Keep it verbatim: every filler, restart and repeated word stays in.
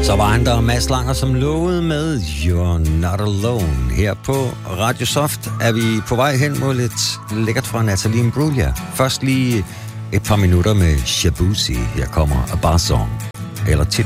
Så var han der Mads Langer som lovede med You're Not Alone. Her på Radio Soft er vi på vej hen mod lidt lækkert fra Natalie Imbruglia. Først lige et par minutter med Shabuzi. Her kommer A Bar Song, eller tit